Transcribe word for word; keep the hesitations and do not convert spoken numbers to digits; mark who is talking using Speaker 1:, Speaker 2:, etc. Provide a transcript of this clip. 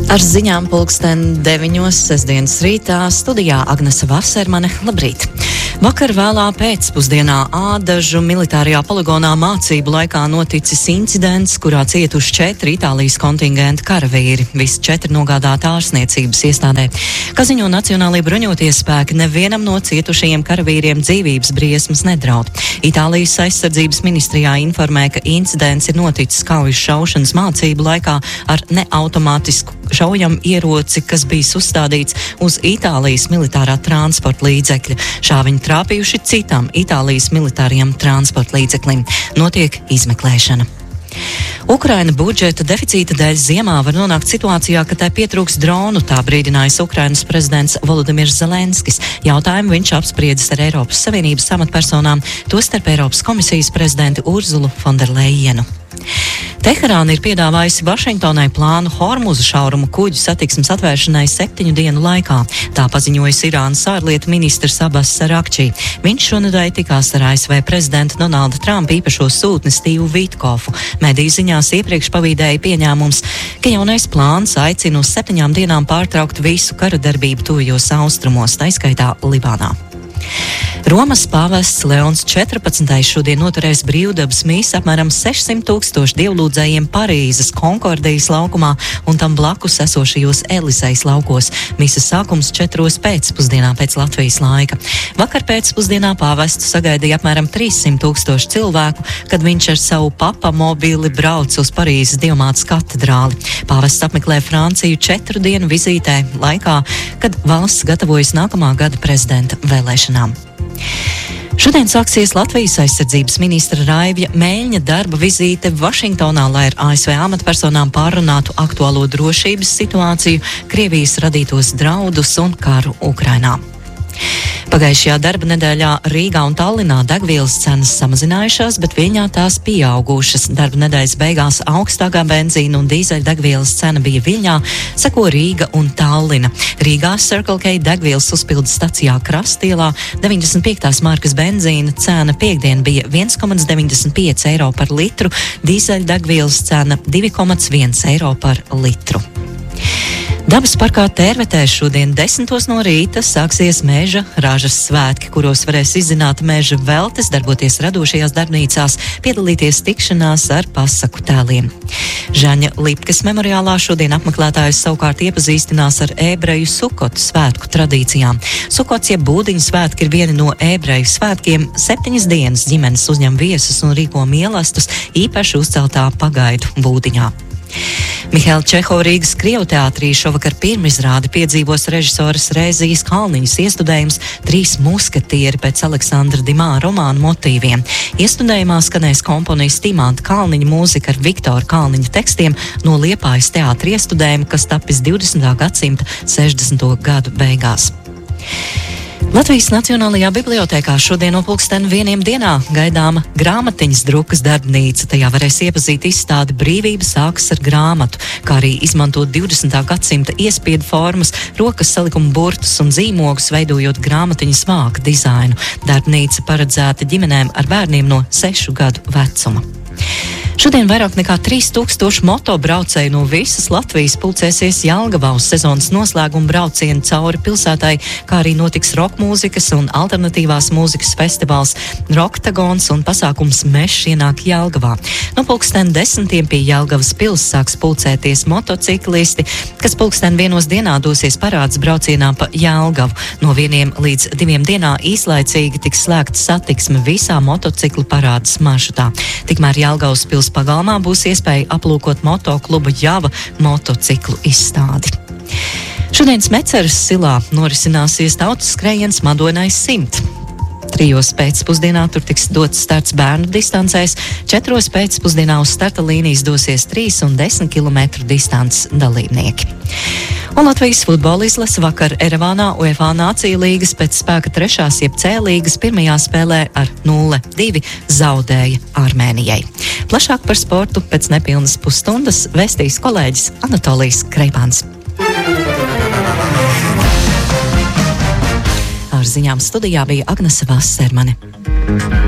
Speaker 1: Ar ziņām pulksten deviņos sestdienas rītā studijā Agnese Vasermane. Labrīt! Vakar vēlā pēcpusdienā Ādažu militārajā poligonā mācību laikā noticis incidents, kurā cietuši četri Itālijas kontingenta karavīri. Visi četri nogādāti ārstniecības iestādē. Kā ziņo Nacionālie bruņotie spēki, nevienam no cietušajiem karavīriem dzīvības briesmas nedraud. Itālijas aizsardzības ministrijā informē, ka incidents ir noticis kaujas šaušanas mācību laikā ar neautomātisku šaujam ieroci, kas bijis uzstādīts uz Itālijas militārā transporta līdzekļa. Šā viņi trāpījuši citam Itālijas militārajam transporta līdzeklim. Notiek izmeklēšana. Ukraina budžeta deficīta dēļ ziemā var nonākt situācijā, ka tai pietrūks dronu, tā brīdinājis Ukrainas prezidents Volodimirs Zelenskis. Jautājumu viņš apspriedis ar Eiropas Savienības amatpersonām, tostarp Eiropas komisijas prezidenti Urzulu Fonderlejenu. Teherāna ir piedāvājusi Vašingtonai plānu Hormuza šaurumu kuģu satiksmes atvēršanai septiņu dienu laikā. Tā paziņojas Irānas ārlietu ministrs Abbas Arakči. Viņš šonedēļ tikās ar A S V prezidenta Donalda Trumpa īpašo sūtni Stīvu Vitkofu. Mediju ziņās iepriekš pavīdēja pieņēmums, ka jaunais plāns aicina uz septiņām dienām pārtraukt visu kara darbību tuvajos austrumos, tā skaitā Libānā. Romas pāvests Leons četrpadsmitais šodien noturēs brīvdabas mīsu apmēram sešsimt tūkstošu dievlūdzējiem Parīzes Konkordijas laukumā un tam blakus esošajos Elisejas laukos. Misas sākums četros pēcpusdienā pēc Latvijas laika. Vakar pēcpusdienā pāvestu sagaidīja apmēram trīssimt tūkstoši cilvēku, kad viņš ar savu papamobili brauc uz Parīzes Dievmātes katedrāli. Pāvests apmeklē Franciju četru dienu vizītē laikā, kad valsts gatavojas nākamā gada prezidenta vēlēšanām. Šodien sāksies Latvijas aizsardzības ministra Raivja Mēļņa darba vizīte Vašingtonā, lai ar A S V amatpersonām pārunātu aktuālo drošības situāciju, Krievijas radītos draudus un karu Ukrainā. Pagājušajā darba nedēļā Rīgā un Tallinā degvielas cenas samazinājušās, bet Viļņā tās pieaugušas. Darba nedēļas beigās augstākā benzīna un dīzeļdegvielas cena bija Viļņā, seko Rīga un Tallina. Rīgā Circle K degvielas uzpildes stacijā Krastielā deviņdesmit piektās markas benzīna cena piekdien bija viens komats deviņdesmit pieci eiro par litru, dīzeļdegvielas cena divi komats viens eiro par litru. Dabas parkā Tērvetē šodien desmitos no rīta sāksies meža ražas svētki, kuros varēs izzināt meža veltes, darboties radošajās darbnīcās, piedalīties tikšanās ar pasaku tēliem. Žaņa Lipkes memoriālā šodien apmeklētājus savukārt iepazīstinās ar ebreju Sukotu svētku tradīcijām. Sukots jeb būdiņu svētki ir vieni no ebreju svētkiem. Septiņas dienas ģimenes uzņem viesus un rīko mīlestus īpaši uzceltā pagaidu būdiņā. Mihaila Čehova Rīgas Krievu teātrī šovakar pirmizrādi piedzīvos režisoras Rēzijas Kalniņas iestudējums Trīs musketieri pēc Aleksandra Dimā romānu motīviem. Iestudējumā skanēs komponista Imanta Kalniņa mūzika ar Viktora Kalniņa tekstiem no Liepājas teātra iestudējuma, kas tapis divdesmitā gadsimta sešdesmito gadu beigās. Latvijas Nacionālajā bibliotēkā šodien no pulksten vieniem dienā gaidāma grāmatiņas drukas darbnīca. Tajā varēs iepazīt izstādi Brīvība sākas ar grāmatu, kā arī izmantot divdesmitā gadsimta iespiedu formas, rokas salikuma burtus un zīmogus, veidojot grāmatiņas vāka dizainu. Darbnīca paredzēta ģimenēm ar bērniem no sešu gadu vecuma. Šodien vairāk nekā trīs tūkstoši motobraucēju no visas Latvijas pulcēsies Jelgavā uz sezonas noslēguma braucienu cauri pilsētai, kā arī notiks rokmūzikas un alternatīvās mūzikas festivāls Roktagons un pasākums Mešs ienāk Jelgavā. No pulksten desmitiem pie Jelgavas pils sāks pulcēties motociklisti, kas pulksten vienos dienā dosies parādes braucienā pa Jelgavu. No vieniem līdz diviem dienā īslaicīgi tiks slēgta satiksme visā motociklu parādes maršrutā. Tikmēr Jelgavas pils pagalmā būs iespēja aplūkot motokluba Java motociklu izstādi. Šodien Smeceres silā norisināsies tautas skrējiens Madonai simt. Trijos pēcpusdienā tur tiks dots starts bērnu distancēs, četros pēcpusdienā uz starta līnijas dosies trīs un desmit kilometru distances dalībnieki. Un Latvijas futbola izlase vakar Erevānā UEFA Nāciju līgas pēc spēka trešās jeb C līgas pirmajā spēlē ar nulle divi zaudēja Armēnijai. Plašāk par sportu pēc nepilnas pusstundas vēstīs kolēģis Anatolijas Kreipāns. Ar ziņām studijā bija Agnese Vasermane.